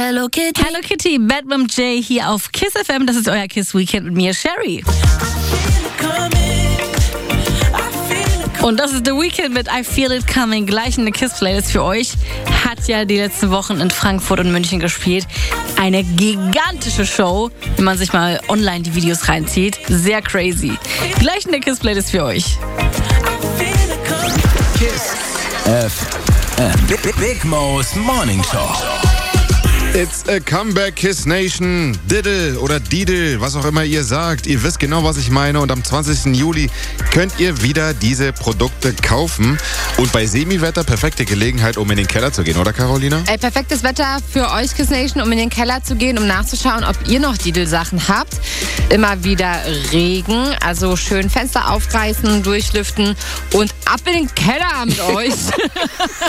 Hello Kitty. Hello Kitty, Bad Mom J hier auf KISS FM. Das ist euer KISS Weekend mit mir, Sherry. Und das ist The Weekend mit I Feel It Coming. Gleich eine KISS-Playlist für euch. Hat ja die letzten Wochen in Frankfurt und München gespielt. Eine gigantische Show, wenn man sich mal online die Videos reinzieht. Sehr crazy. Gleich eine KISS-Playlist für euch. KISS FM. Big Mo's Morning Show. It's a comeback, KISS Nation. Diddle oder Didel, was auch immer ihr sagt. Ihr wisst genau, was ich meine. Und am 20. Juli könnt ihr wieder diese Produkte kaufen. Und bei Semiwetter perfekte Gelegenheit, um in den Keller zu gehen, oder Carolina? Perfektes Wetter für euch, KISS Nation, um in den Keller zu gehen, um nachzuschauen, ob ihr noch Didel-Sachen habt. Immer wieder Regen, also schön Fenster aufreißen, durchlüften und ab in den Keller mit euch.